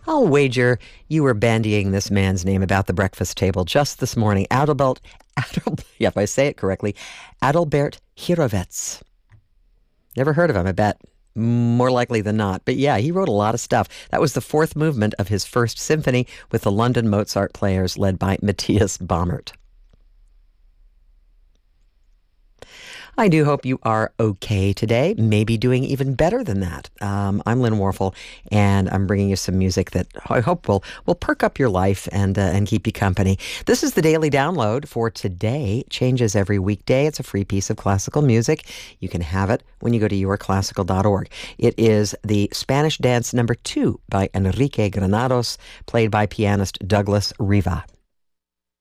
I'll wager you were bandying this man's name about the breakfast table just this morning. Yeah, if I say it correctly, Adalbert Hirovets. Never heard of him, I bet. More likely than not. But yeah, he wrote a lot of stuff. That was the fourth movement of his first symphony with the London Mozart Players led by Matthias Baumert. I do hope you are okay today, maybe doing even better than that. I'm Lynn Warfel, and I'm bringing you some music that I hope will perk up your life and keep you company. This is the Daily Download for today. Changes every weekday. It's a free piece of classical music. You can have it when you go to yourclassical.org. It is the Spanish Dance No. 2 by Enrique Granados, played by pianist Douglas Riva.